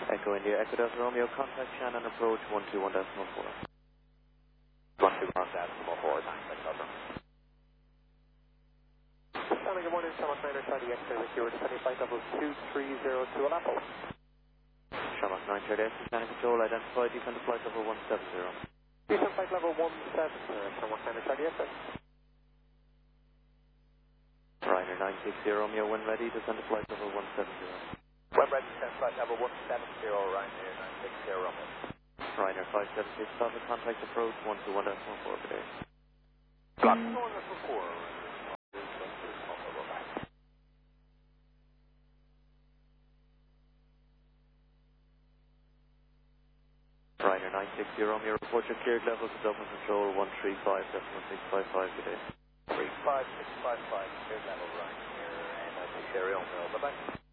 Echo India, Echo Delta Romeo, contact Shannon approach 121.14. 121.14, contact Delta. Shannon, good morning, Shamrock 9 Charlie X-ray with you, descending flight level 2302 on Apple. Shamrock 9 Charlie X, Shannon Control, identified, descend to flight level 170. Descend flight level 17, Shamrock 9 Charlie X-ray. Ryder 960 Romeo, when ready, descend to flight level 170. When ready, descend flight level 170, Ryder 960 Romeo. Ryder 576, Delta, contact approach 121.14 per day. Block 114. Ryder 960 Romeo, report your cleared levels of Dublin Control 135.655 per day. 35655, cleared level, Ryder 960 Romeo, bye-bye.